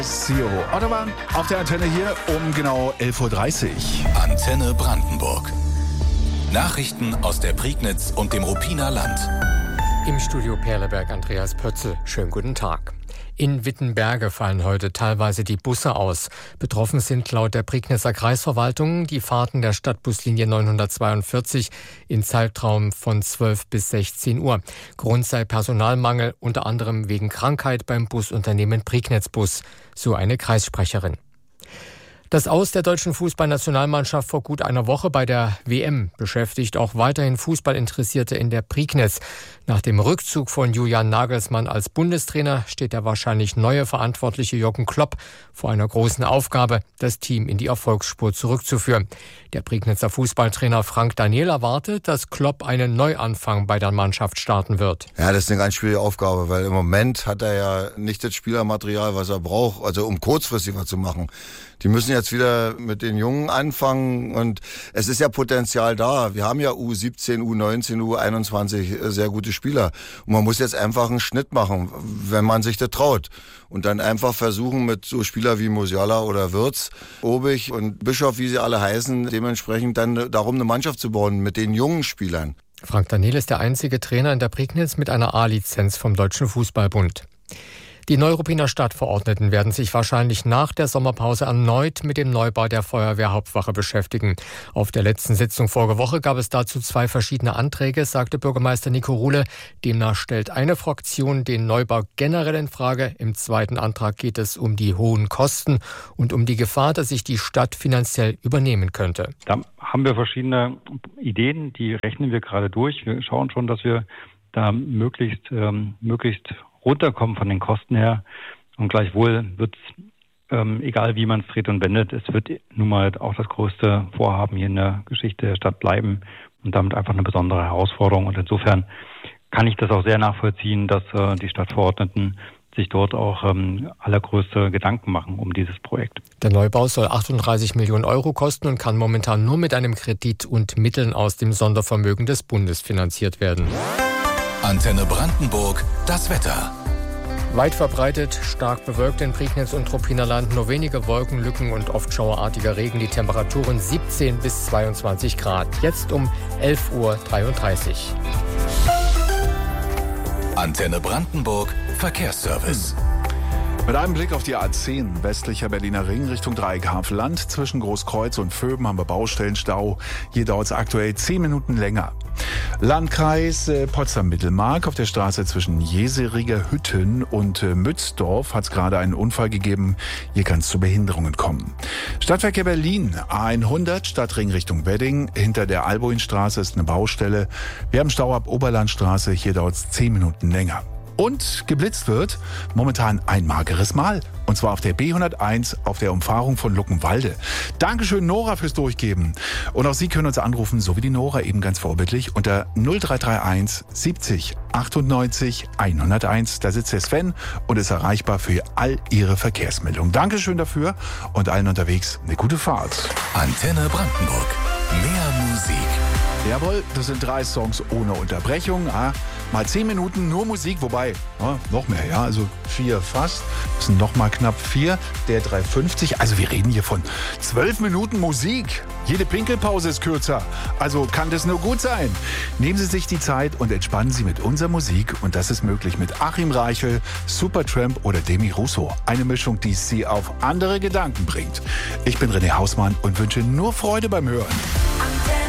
Zero Autobahn auf der Antenne hier um genau 11.30 Uhr. Antenne Brandenburg. Nachrichten aus der Prignitz und dem Ruppiner Land. Im Studio Perleberg Andreas Pötzl. Schönen guten Tag. In Wittenberge fallen heute teilweise die Busse aus. Betroffen sind laut der Prignitzer Kreisverwaltung die Fahrten der Stadtbuslinie 942 in Zeitraum von 12 bis 16 Uhr. Grund sei Personalmangel, unter anderem wegen Krankheit beim Busunternehmen Prignitz-Bus, so eine Kreissprecherin. Das Aus der deutschen Fußballnationalmannschaft vor gut einer Woche bei der WM beschäftigt auch weiterhin Fußballinteressierte in der Prignitz. Nach dem Rückzug von Julian Nagelsmann als Bundestrainer steht der wahrscheinlich neue Verantwortliche Jürgen Klopp vor einer großen Aufgabe, das Team in die Erfolgsspur zurückzuführen. Der Prignitzer Fußballtrainer Frank Daniel erwartet, dass Klopp einen Neuanfang bei der Mannschaft starten wird. Ja, das ist eine ganz schwierige Aufgabe, weil im Moment hat er ja nicht das Spielermaterial, was er braucht, also um kurzfristig was zu machen. Die müssen jetzt wieder mit den Jungen anfangen und es ist ja Potenzial da. Wir haben ja U17, U19, U21 sehr gute Spieler. Und man muss jetzt einfach einen Schnitt machen, wenn man sich das traut. Und dann einfach versuchen mit so Spieler wie Musiala oder Wirtz, Obig und Bischof, wie sie alle heißen, dementsprechend dann darum eine Mannschaft zu bauen mit den jungen Spielern. Frank Daniel ist der einzige Trainer in der Prignitz mit einer A-Lizenz vom Deutschen Fußballbund. Die Neuruppiner Stadtverordneten werden sich wahrscheinlich nach der Sommerpause erneut mit dem Neubau der Feuerwehrhauptwache beschäftigen. Auf der letzten Sitzung vorige Woche gab es dazu 2 verschiedene Anträge, sagte Bürgermeister Nico Ruhle. Demnach stellt eine Fraktion den Neubau generell in Frage. Im zweiten Antrag geht es um die hohen Kosten und um die Gefahr, dass sich die Stadt finanziell übernehmen könnte. Da haben wir verschiedene Ideen, die rechnen wir gerade durch. Wir schauen schon, dass wir da möglichst runterkommen von den Kosten her. Und gleichwohl wird es, egal wie man es dreht und wendet, es wird nun mal auch das größte Vorhaben hier in der Geschichte der Stadt bleiben und damit einfach eine besondere Herausforderung. Und insofern kann ich das auch sehr nachvollziehen, dass die Stadtverordneten sich dort auch allergrößte Gedanken machen um dieses Projekt. Der Neubau soll 38 Millionen Euro kosten und kann momentan nur mit einem Kredit und Mitteln aus dem Sondervermögen des Bundes finanziert werden. Antenne Brandenburg, das Wetter. Weit verbreitet, stark bewölkt in Prignitz und Ruppiner Land, nur wenige Wolkenlücken und oft schauerartiger Regen. Die Temperaturen 17 bis 22 Grad. Jetzt um 11.33 Uhr. Antenne Brandenburg, Verkehrsservice. Mit einem Blick auf die A10, westlicher Berliner Ring Richtung Dreieck Havelland. Zwischen Großkreuz und Vöben haben wir Baustellenstau. Hier dauert es aktuell 10 Minuten länger. Landkreis Potsdam-Mittelmark. Auf der Straße zwischen Jeseriger Hütten und Mützdorf hat es gerade einen Unfall gegeben. Hier kann es zu Behinderungen kommen. Stadtverkehr Berlin, A100, Stadtring Richtung Wedding. Hinter der Alboinstraße ist eine Baustelle. Wir haben Stau ab Oberlandstraße. Hier dauert es 10 Minuten länger. Und geblitzt wird momentan ein mageres Mal. Und zwar auf der B101 auf der Umfahrung von Luckenwalde. Dankeschön, Nora, fürs Durchgeben. Und auch Sie können uns anrufen, so wie die Nora eben ganz vorbildlich, unter 0331 70 98 101. Da sitzt der Sven und ist erreichbar für all Ihre Verkehrsmeldungen. Dankeschön dafür und allen unterwegs eine gute Fahrt. Antenne Brandenburg. Mehr Musik. Jawohl, das sind 3 Songs ohne Unterbrechung. Mal 10 Minuten nur Musik, wobei, noch mehr, ja, also 4 fast. Das sind noch mal knapp 4, der 3,50. Also wir reden hier von 12 Minuten Musik. Jede Pinkelpause ist kürzer. Also kann das nur gut sein. Nehmen Sie sich die Zeit und entspannen Sie mit unserer Musik. Und das ist möglich mit Achim Reichel, Supertramp oder Demi Russo. Eine Mischung, die Sie auf andere Gedanken bringt. Ich bin René Hausmann und wünsche nur Freude beim Hören.